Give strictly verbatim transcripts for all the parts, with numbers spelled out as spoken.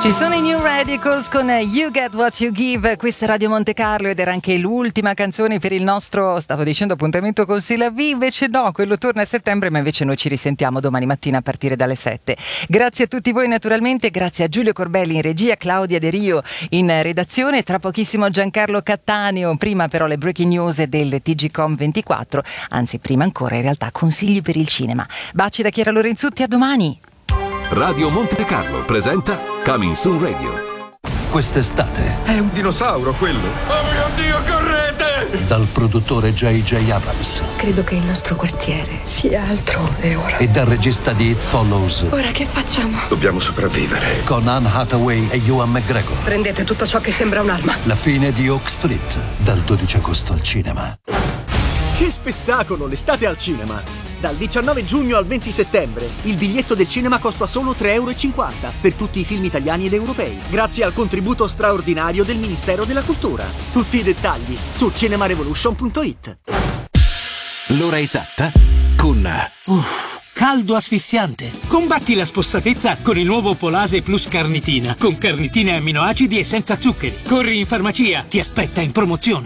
Ci sono i New Radicals con You Get What You Give, questa è Radio Monte Carlo ed era anche l'ultima canzone per il nostro, stavo dicendo appuntamento con Sila V, invece no, quello torna a settembre, ma invece noi ci risentiamo domani mattina a partire dalle sette. Grazie a tutti voi naturalmente, grazie a Giulio Corbelli in regia, Claudia De Rio in redazione, tra pochissimo Giancarlo Cattaneo, prima però le breaking news del T G Com ventiquattro, anzi prima ancora in realtà consigli per il cinema. Baci da Chiara Lorenzutti, a domani! Radio Monte Carlo presenta Coming Soon Radio. Quest'estate è un dinosauro quello. Oh mio Dio, correte! Dal produttore J J Abrams. Credo che il nostro quartiere sia altrove ora. E dal regista di It Follows. Ora che facciamo? Dobbiamo sopravvivere. Con Anne Hathaway e Ewan McGregor. Prendete tutto ciò che sembra un'arma. La fine di Oak Street, dal dodici agosto al cinema. Che spettacolo, l'estate al cinema! Dal diciannove giugno al venti settembre, il biglietto del cinema costa solo tre e cinquanta euro per tutti i film italiani ed europei, grazie al contributo straordinario del Ministero della Cultura. Tutti i dettagli su cinemarevolution punto it. L'ora esatta con... Uff, caldo asfissiante. Combatti la spossatezza con il nuovo Polase Plus Carnitina, con carnitine e amminoacidi e senza zuccheri. Corri in farmacia, ti aspetta in promozione.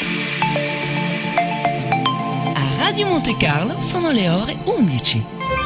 Radio Monte Carlo sono le ore undici.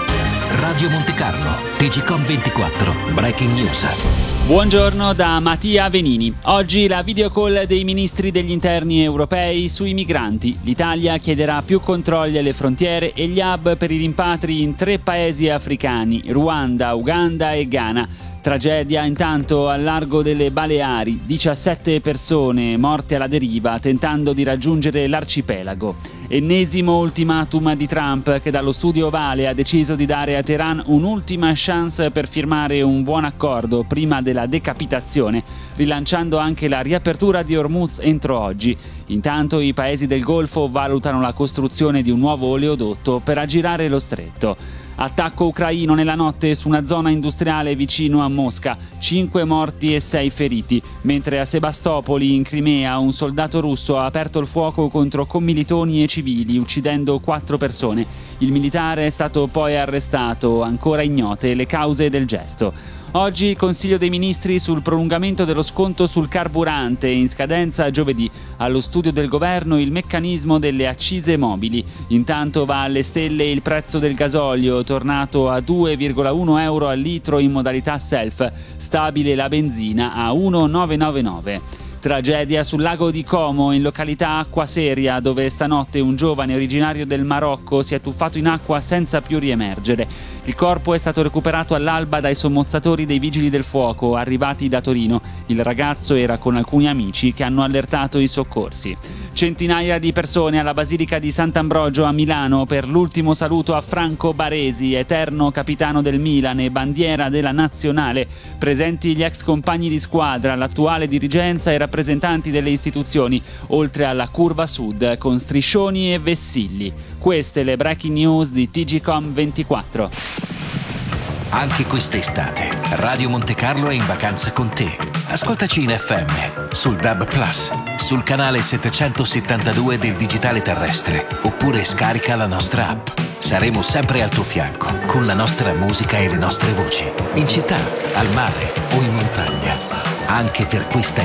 Radio Monte Carlo, T G Com ventiquattro, Breaking News. Buongiorno da Mattia Venini. Oggi la video call dei ministri degli interni europei sui migranti. L'Italia chiederà più controlli alle frontiere e gli hub per i rimpatri in tre paesi africani, Ruanda, Uganda e Ghana. Tragedia intanto al largo delle Baleari, diciassette persone morte alla deriva tentando di raggiungere l'arcipelago. Ennesimo ultimatum di Trump che dallo studio Ovale ha deciso di dare a Teheran un'ultima chance per firmare un buon accordo prima della decapitazione, rilanciando anche la riapertura di Hormuz entro oggi. Intanto i paesi del Golfo valutano la costruzione di un nuovo oleodotto per aggirare lo stretto. Attacco ucraino nella notte su una zona industriale vicino a Mosca, cinque morti e sei feriti, mentre a Sebastopoli in Crimea un soldato russo ha aperto il fuoco contro commilitoni e civili, uccidendo quattro persone. Il militare è stato poi arrestato, ancora ignote le cause del gesto. Oggi Consiglio dei Ministri sul prolungamento dello sconto sul carburante, in scadenza giovedì. Allo studio del governo il meccanismo delle accise mobili. Intanto va alle stelle il prezzo del gasolio, tornato a due virgola uno euro al litro in modalità self, stabile la benzina a uno virgola novecentonovantanove. Tragedia sul lago di Como, in località Acqua Seria, dove stanotte un giovane originario del Marocco si è tuffato in acqua senza più riemergere. Il corpo è stato recuperato all'alba dai sommozzatori dei vigili del fuoco arrivati da Torino. Il ragazzo era con alcuni amici che hanno allertato i soccorsi. Centinaia di persone alla Basilica di Sant'Ambrogio a Milano per l'ultimo saluto a Franco Baresi, eterno capitano del Milan e bandiera della nazionale. Presenti gli ex compagni di squadra, l'attuale dirigenza e rappresentanti delle istituzioni, oltre alla curva sud con striscioni e vessilli. Queste le breaking news di T G Com ventiquattro. Anche quest'estate, Radio Monte Carlo è in vacanza con te. Ascoltaci in F M, sul D A B Plus, sul canale settecentosettantadue del digitale terrestre, oppure scarica la nostra app. Saremo sempre al tuo fianco, con la nostra musica e le nostre voci, in città, al mare o in montagna. Anche per questa